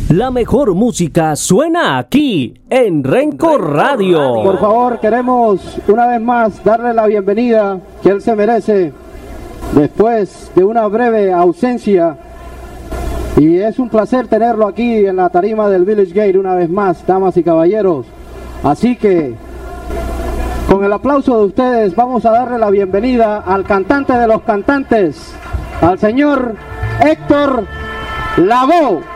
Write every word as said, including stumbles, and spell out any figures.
La mejor música suena aquí en Renco Radio. Por favor, queremos una vez más darle la bienvenida que él se merece después de una breve ausencia. Y es un placer tenerlo aquí en la tarima del Village Gate una vez más, damas y caballeros. Así que, con el aplauso de ustedes, vamos a darle la bienvenida al cantante de los cantantes, al señor Héctor Lavoe.